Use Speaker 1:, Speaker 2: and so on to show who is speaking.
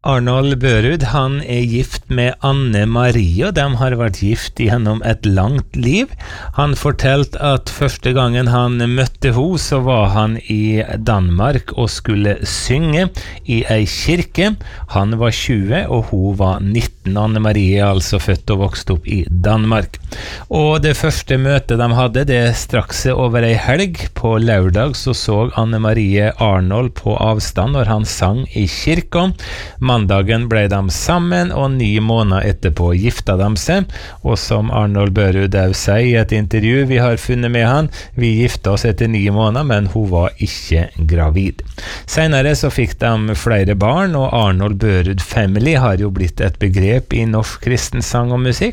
Speaker 1: Arnold Børud, han gift med Anne Marie, og de har vært gift gjennom et langt liv. Han fortalte at første gangen han møtte henne, så var han i Danmark og skulle synge i ei kirke. Han var 20, og hun var 19. Anne Marie er altså født og vokst opp i Danmark. Og det første møtet de hadde, det straks over ei helg. På lørdag så Anne Marie Arnold på avstand når han sang i kirka. Mandagen ble de sammen, og 9 måneder etterpå gifta de seg. Og som Arnold Børud sier i et intervju vi har funnet med han, vi gifta oss etter 9 måneder, men hun var ikke gravid. Senere så fikk de flere barn, og Arnold Børud Family har jo blitt et begrep i norsk kristen sang og musikk.